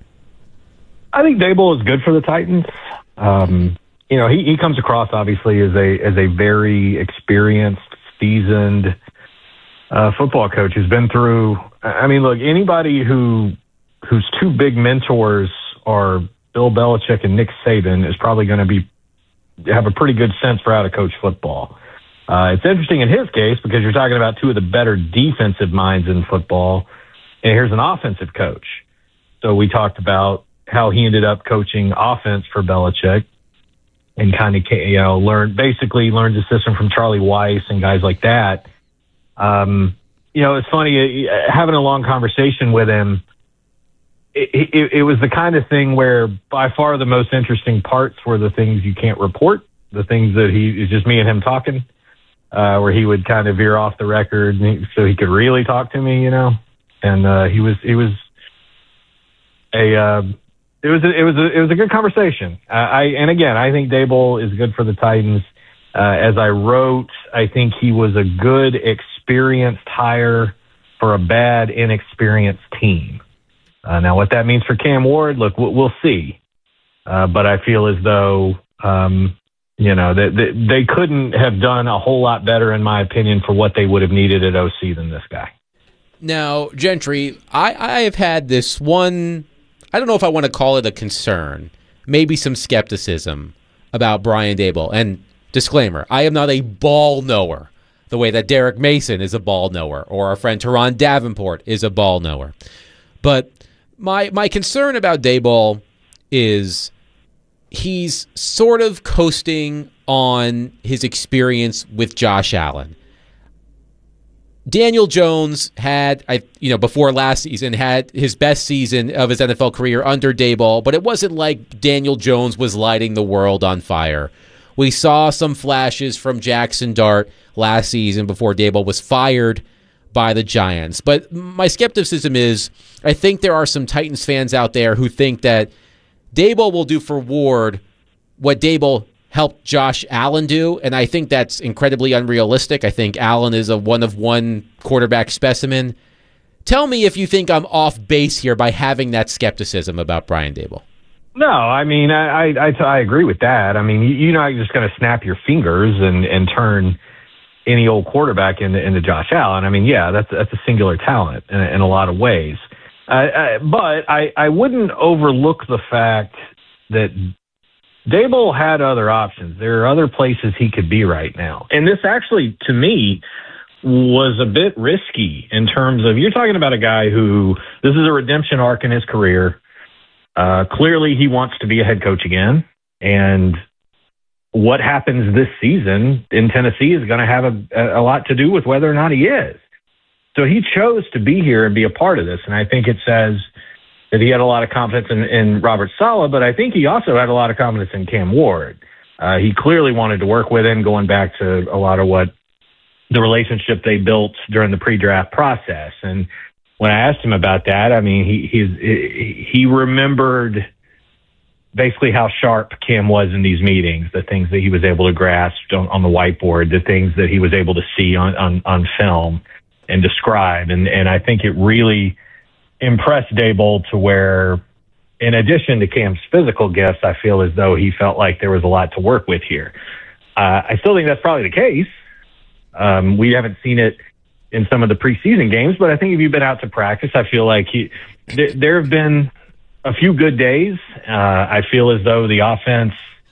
I think Daboll is good for the Titans. Um, you know, he, he comes across obviously as a as a very experienced, seasoned uh, football coach who's been through. I mean, look, anybody who whose two big mentors are Bill Belichick and Nick Saban is probably going to be have a pretty good sense for how to coach football. Uh, it's interesting in his case because you're talking about two of the better defensive minds in football, and here's an offensive coach. So we talked about how he ended up coaching offense for Belichick and kind of, you know, learned, basically learned the system from Charlie Weiss and guys like that. Um, you know, it's funny, having a long conversation with him, it, it, it was the kind of thing where by far the most interesting parts were the things you can't report, the things that he, it's just me and him talking. Uh, where he would kind of veer off the record and he, so he could really talk to me, you know. And uh, he was, he was a, uh, it was, a, it was, a, it was a good conversation. Uh, I and again, I think Daboll is good for the Titans. Uh, as I wrote, I think he was a good, experienced hire for a bad, inexperienced team. Uh, now, what that means for Cam Ward, look, we'll, we'll see. Uh, but I feel as though. Um, You know, that they, they couldn't have done a whole lot better, in my opinion, for what they would have needed at O C than this guy. Now, Gentry, I, I have had this one, I don't know if I want to call it a concern, maybe some skepticism about Brian Daboll. And disclaimer, I am not a ball knower the way that Derek Mason is a ball knower or our friend Teron Davenport is a ball knower. But my my concern about Daboll is he's sort of coasting on his experience with Josh Allen. Daniel Jones had, I, you know, before last season, had his best season of his N F L career under Daboll, but it wasn't like Daniel Jones was lighting the world on fire. We saw some flashes from Jackson Dart last season before Daboll was fired by the Giants. But my skepticism is, I think there are some Titans fans out there who think that Daboll will do for Ward what Daboll helped Josh Allen do, and I think that's incredibly unrealistic. I think Allen is a one-of-one quarterback specimen. tell me if you think I'm off base here by having that skepticism about Brian Daboll. No, I mean, I, I, I, I agree with that. I mean, you, you're not just going to snap your fingers and, and turn any old quarterback into, into Josh Allen. I mean, yeah, that's that's a singular talent in, in a lot of ways. Uh, I, but I, I wouldn't overlook the fact that Daboll had other options. There are other places he could be right now. And this actually, to me, was a bit risky in terms of, you're talking about a guy who, this is a redemption arc in his career. Uh, clearly, he wants to be a head coach again, and what happens this season in Tennessee is going to have a, a lot to do with whether or not he is. So he chose to be here and be a part of this, and I think it says that he had a lot of confidence in, in Robert Saleh, but I think he also had a lot of confidence in Cam Ward. Uh, he clearly wanted to work with him, going back to a lot of what the relationship they built during the pre-draft process, and when I asked him about that, I mean, he he's, he remembered basically how sharp Cam was in these meetings, the things that he was able to grasp on, on the whiteboard, the things that he was able to see on, on, on film and describe. And, and I think it really impressed Daboll to where, in addition to Cam's physical gifts, I feel as though he felt like there was a lot to work with here. Uh, I still think that's probably the case. Um, we haven't seen it in some of the preseason games, but I think if you've been out to practice, I feel like he, th- there have been a few good days. Uh, I feel as though the offense,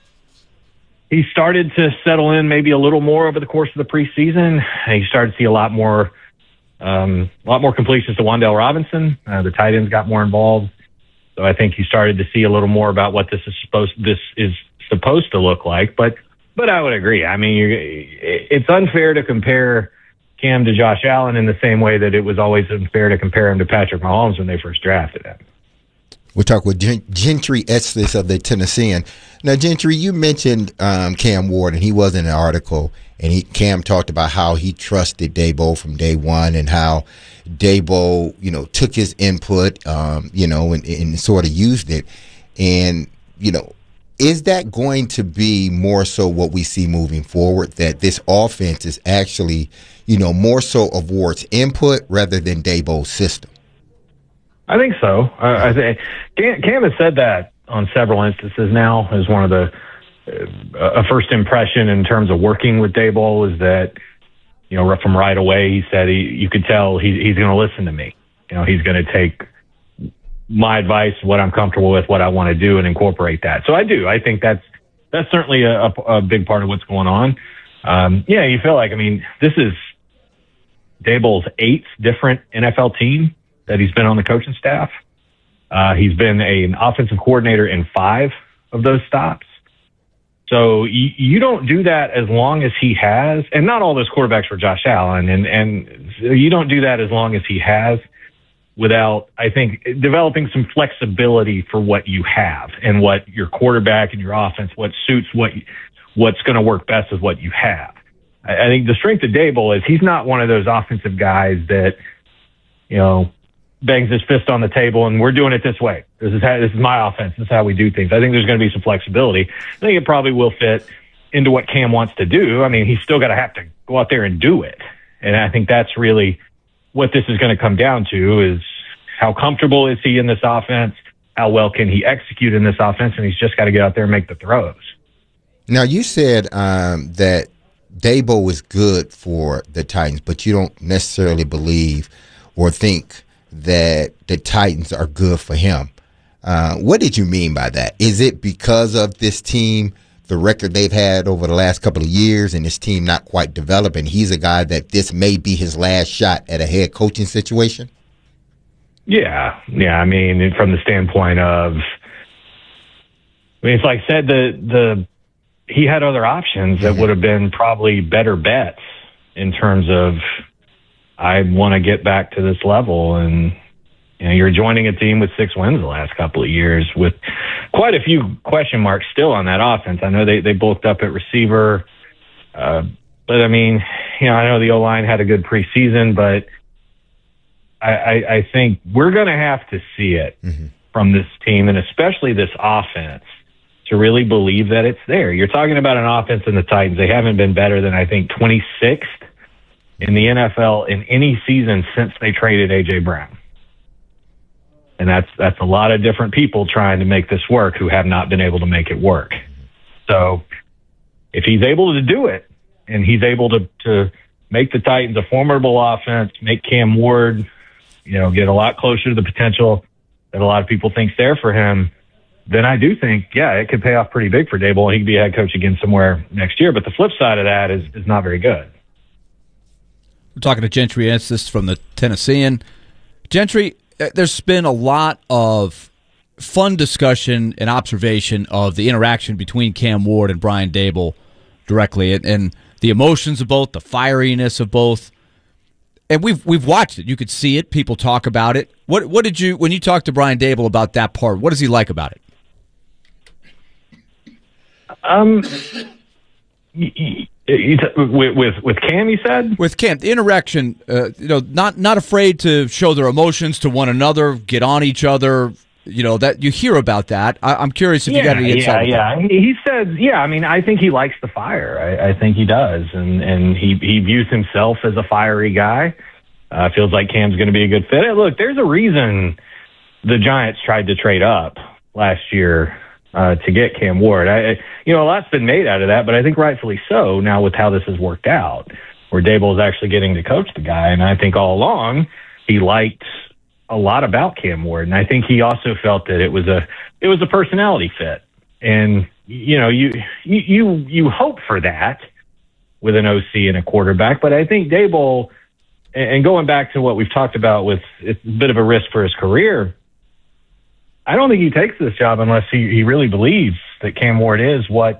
he started to settle in maybe a little more over the course of the preseason. He started to see a lot more, um, a lot more completions to Wan'Dale Robinson. Uh, the tight ends got more involved, so I think he started to see a little more about what this is supposed this is supposed to look like. But but I would agree. I mean, you're, it's unfair to compare Cam to Josh Allen in the same way that it was always unfair to compare him to Patrick Mahomes when they first drafted him. We'll talk with Gentry Estes of the Tennessean. Now, Gentry, you mentioned um, Cam Ward, and he was in an article, and he, Cam talked about how he trusted Daboll from day one and how Daboll, you know, took his input, um, you know, and, and sort of used it. And, you know, is that going to be more so what we see moving forward, that this offense is actually, you know, more so of Ward's input rather than Daboll's system? I think so. Uh, I think Cam, Cam has said that on several instances now as one of the uh, a first impression in terms of working with Daboll is that, you know, from right away he said he, you could tell he, he's going to listen to me. You know, he's going to take my advice, what I'm comfortable with, what I want to do, and incorporate that. So I do. I think that's that's certainly a, a, a big part of what's going on. Um, yeah, you feel like, I mean, this is Daboll's eighth different N F L team that he's been on the coaching staff. Uh, he's been a, an offensive coordinator in five of those stops. So you, you don't do that as long as he has, and not all those quarterbacks were Josh Allen, and, and you don't do that as long as he has without, I think, developing some flexibility for what you have and what your quarterback and your offense, what suits what what's going to work best with what you have. I, I think the strength of Daboll is he's not one of those offensive guys that, you know, bangs his fist on the table and we're doing it this way. This is how, this is my offense. This is how we do things. I think there's going to be some flexibility. I think it probably will fit into what Cam wants to do. I mean, he's still got to have to go out there and do it. And I think that's really what this is going to come down to, is how comfortable is he in this offense? How well can he execute in this offense? And he's just got to get out there and make the throws. Now, you said um, that Daboll was good for the Titans, but you don't necessarily believe or think that the Titans are good for him. Uh, what did you mean by that? Is it because of this team, the record they've had over the last couple of years, and this team not quite developed, and he's a guy that this may be his last shot at a head coaching situation? Yeah, yeah. I mean, from the standpoint of, I mean, it's like I said, the the he had other options that would have been probably better bets in terms of, I want to get back to this level. And, you know, you're joining a team with six wins the last couple of years with quite a few question marks still on that offense. I know they, they bulked up at receiver. Uh, but, I mean, you know, I know the O-line had a good preseason, but I, I, I think we're going to have to see it mm-hmm. from this team, and especially this offense, to really believe that it's there. You're talking about an offense in the Titans. They haven't been better than, I think, twenty-sixth in the N F L in any season since they traded A J Brown. And that's that's a lot of different people trying to make this work who have not been able to make it work. So if he's able to do it, and he's able to, to make the Titans a formidable offense, make Cam Ward, you know, get a lot closer to the potential that a lot of people think's there for him, then I do think, yeah, it could pay off pretty big for Dable, and he could be a head coach again somewhere next year. But the flip side of that is, is not very good. We're talking to Gentry Ensis from the Tennessean. Gentry, there's been a lot of fun discussion and observation of the interaction between Cam Ward and Brian Dable directly, and, and the emotions of both, the fieriness of both. And we've we've watched it. You could see it. People talk about it. What what did you when you talked to Brian Dable about that part? What does he like about it? Um, with with with Cam, he said. With Cam, the interaction. Uh, you know, not not afraid to show their emotions to one another, get on each other. You know that you hear about that. I, I'm curious if yeah, you got any insight. Yeah, yeah. He said, yeah. I mean, I think he likes the fire. I, I think he does, and and he he views himself as a fiery guy. Uh, feels like Cam's going to be a good fit. Hey, look, there's a reason the Giants tried to trade up last year uh, to get Cam Ward. I, you know, a lot's been made out of that, but I think rightfully so. Now with how this has worked out, where Dable is actually getting to coach the guy, and I think all along he liked a lot about Cam Ward, and I think he also felt that it was a it was a personality fit, and you know you you you hope for that with an O C and a quarterback, but I think Dable, and going back to what we've talked about with it's a bit of a risk for his career, I don't think he takes this job unless he, he really believes that Cam Ward is what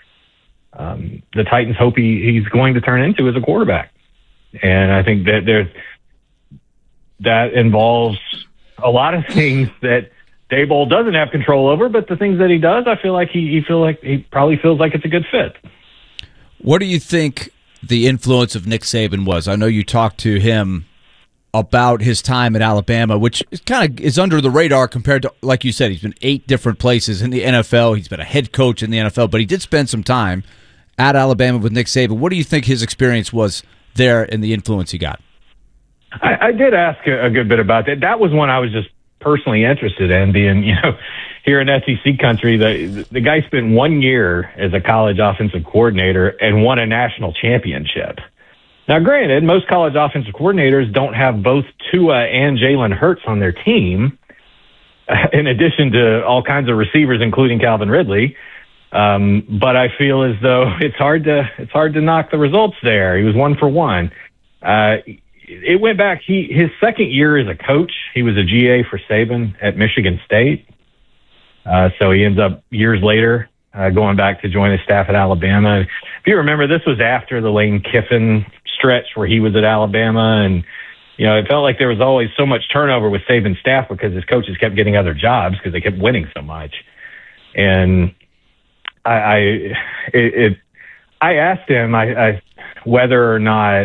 um, the Titans hope he, he's going to turn into as a quarterback, and I think that there's. That involves a lot of things that Dable doesn't have control over, but the things that he does, I feel like he, he feel like he probably feels like it's a good fit. What do you think the influence of Nick Saban was? I know you talked to him about his time at Alabama, which is kind of is under the radar compared to, like you said, he's been eight different places in the N F L. He's been a head coach in the N F L, but he did spend some time at Alabama with Nick Saban. What do you think his experience was there and the influence he got? I, I did ask a, a good bit about that. That was one I was just personally interested in, being, you know, here in S E C country, the the guy spent one year as a college offensive coordinator and won a national championship. Now, granted, most college offensive coordinators don't have both Tua and Jalen Hurts on their team, in addition to all kinds of receivers, including Calvin Ridley. Um, but I feel as though it's hard to it's hard to knock the results there. He was one for one. Uh, It went back. He his second year as a coach, he was a G A for Saban at Michigan State. Uh, so he ends up years later uh, going back to join his staff at Alabama. If you remember, this was after the Lane Kiffin stretch where he was at Alabama, and you know it felt like there was always so much turnover with Saban's staff because his coaches kept getting other jobs because they kept winning so much. And I, I it, it I asked him I, I whether or not.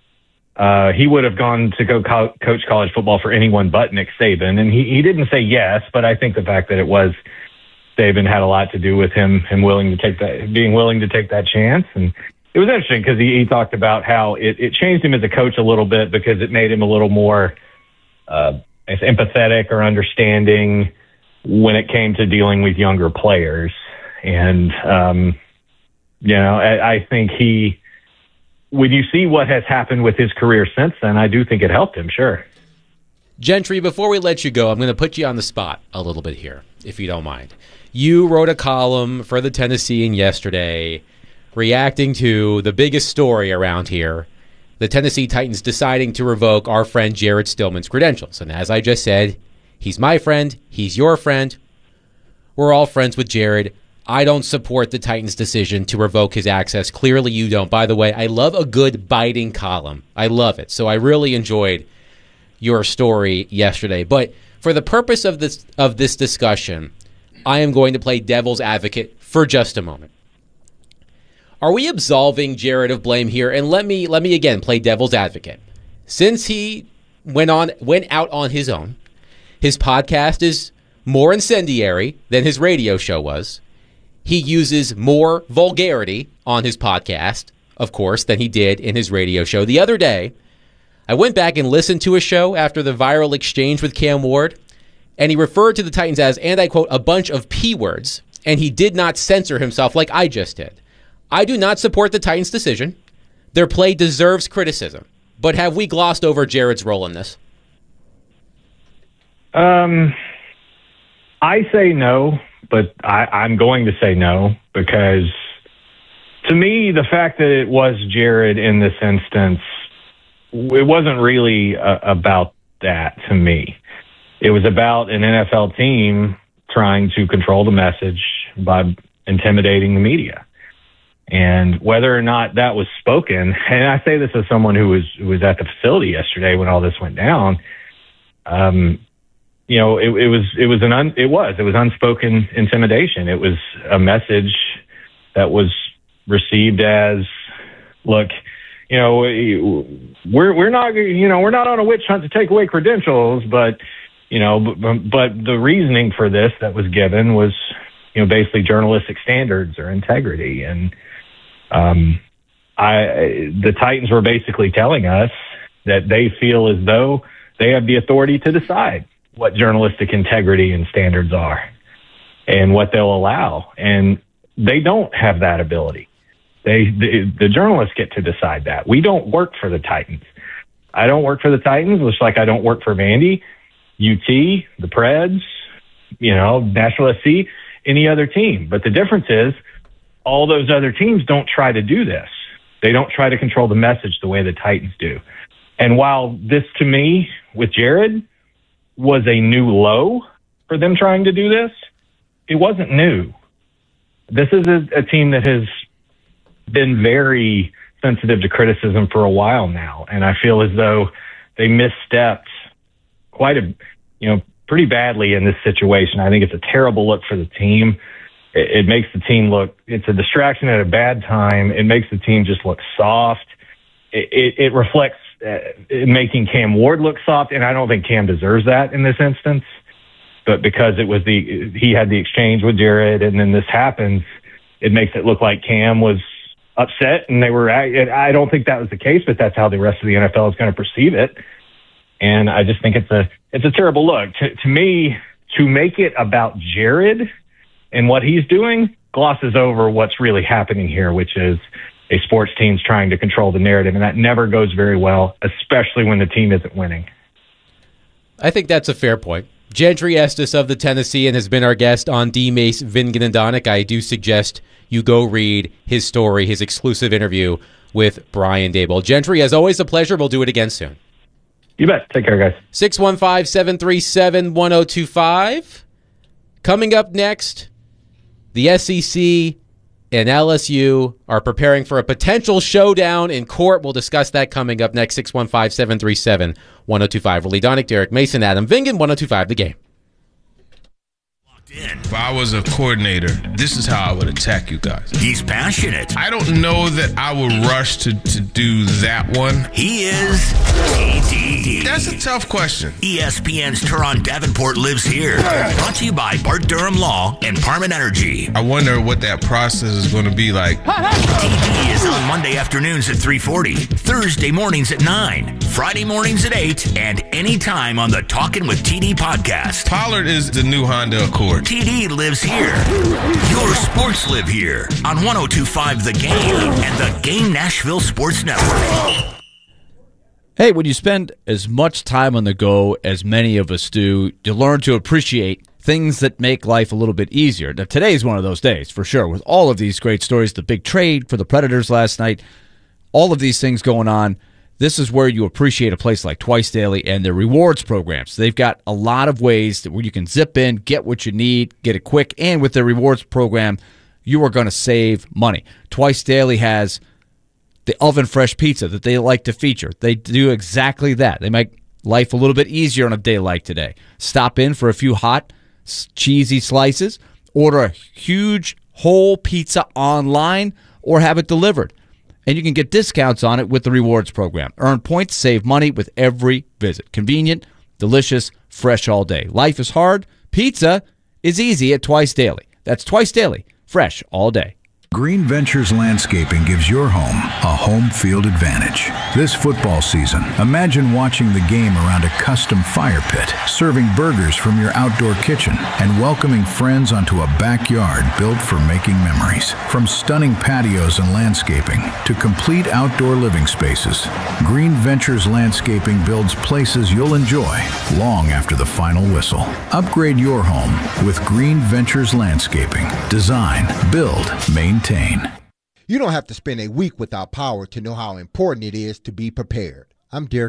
Uh, he would have gone to go co- coach college football for anyone but Nick Saban. And he, he didn't say yes, but I think the fact that it was Saban had a lot to do with him, him willing to take that, being willing to take that chance. And it was interesting because he, he talked about how it, it changed him as a coach a little bit because it made him a little more uh, empathetic or understanding when it came to dealing with younger players. And, um, you know, I, I think he, when you see what has happened with his career since then, I do think it helped him, sure. Gentry, before we let you go, I'm going to put you on the spot a little bit here, if you don't mind. You wrote a column for the Tennessean yesterday reacting to the biggest story around here, the Tennessee Titans deciding to revoke our friend Jared Stillman's credentials. And as I just said, he's my friend, he's your friend, we're all friends with Jared. I don't support the Titans' decision to revoke his access. Clearly you don't. By the way, I love a good biting column. I love it. So I really enjoyed your story yesterday. But for the purpose of this of this discussion, I am going to play devil's advocate for just a moment. Are we absolving Jared of blame here? And let me let me again play devil's advocate. Since he went on went out on his own, his podcast is more incendiary than his radio show was. He uses more vulgarity on his podcast, of course, than he did in his radio show. The other day, I went back and listened to a show after the viral exchange with Cam Ward, and he referred to the Titans as, and I quote, a bunch of P words, and he did not censor himself like I just did. I do not support the Titans' decision. Their play deserves criticism. But have we glossed over Jared's role in this? Um, I say no, but I, I'm going to say no because to me, the fact that it was Jared in this instance, it wasn't really uh, about that to me. It was about an N F L team trying to control the message by intimidating the media. And whether or not that was spoken, and I say this as someone who was who was at the facility yesterday when all this went down, um, you know, it, it was it was an un, it was it was unspoken intimidation. It was a message that was received as, look, you know, we're we're not you know we're not on a witch hunt to take away credentials, but you know, but, but the reasoning for this that was given was, you know, basically journalistic standards or integrity. And um, I, the Titans were basically telling us that they feel as though they have the authority to decide what journalistic integrity and standards are and what they'll allow. And they don't have that ability. They, the, the journalists get to decide that. We don't work for the Titans. I don't work for the Titans, just like I don't work for Vandy, U T, the Preds, you know, Nashville S C, any other team. But the difference is all those other teams don't try to do this. They don't try to control the message the way the Titans do. And while this, to me, with Jared, was a new low for them trying to do this, it wasn't new. This is a, a team that has been very sensitive to criticism for a while now. And I feel as though they misstepped quite a, you know, pretty badly in this situation. I think it's a terrible look for the team. It, it makes the team look, it's a distraction at a bad time. It makes the team just look soft. It, it, it reflects uh, making Cam Ward look soft, and I don't think Cam deserves that in this instance. But because it was the, he had the exchange with Jared, and then this happens, it makes it look like Cam was upset, and they were, I, I don't think that was the case, but that's how the rest of the N F L is going to perceive it. And I just think it's a it's a terrible look. To, to me, to make it about Jared and what he's doing glosses over what's really happening here, which is a sports team's trying to control the narrative, and that never goes very well, especially when the team isn't winning. I think that's a fair point. Gentry Estes of the Tennessean has been our guest on D. Mace, Vingan, and Donick. I do suggest you go read his story, his exclusive interview with Brian Daboll. Gentry, as always, a pleasure. We'll do it again soon. You bet. Take care, guys. six one five, seven three seven, one oh two five. Coming up next, the S E C and L S U are preparing for a potential showdown in court. We'll discuss that coming up next. six one five, seven three seven, one oh two five. Lee Donick, Derek Mason, Adam Vingan, one oh two five The Game. If I was a coordinator, this is how I would attack you guys. He's passionate. I don't know that I would rush to, to do that one. He is T D. That's a tough question. E S P N's Turon Davenport lives here. Brought to you by Bart Durham Law and Parman Energy. I wonder what that process is going to be like. T D is on Monday afternoons at three forty, Thursday mornings at nine, Friday mornings at eight, and anytime on the Talkin' with T D podcast. Pollard is the new Honda Accord. T D lives here. Your sports live here on one oh two point five The Game and the Game Nashville Sports Network. Hey, when you spend as much time on the go as many of us do, you learn to appreciate things that make life a little bit easier. Now, today's one of those days, for sure, with all of these great stories, the big trade for the Predators last night, all of these things going on. This is where you appreciate a place like Twice Daily and their rewards programs. They've got a lot of ways that where you can zip in, get what you need, get it quick, and with their rewards program, you are going to save money. Twice Daily has the oven fresh pizza that they like to feature. They do exactly that. They make life a little bit easier on a day like today. Stop in for a few hot, cheesy slices, order a huge whole pizza online, or have it delivered. And you can get discounts on it with the rewards program. Earn points, save money with every visit. Convenient, delicious, fresh all day. Life is hard. Pizza is easy at Twice Daily. That's Twice Daily, fresh all day. Green Ventures Landscaping gives your home a home field advantage. This football season, imagine watching the game around a custom fire pit, serving burgers from your outdoor kitchen, and welcoming friends onto a backyard built for making memories. From stunning patios and landscaping to complete outdoor living spaces, Green Ventures Landscaping builds places you'll enjoy long after the final whistle. Upgrade your home with Green Ventures Landscaping. Design, build, maintain. You don't have to spend a week without power to know how important it is to be prepared. I'm Derek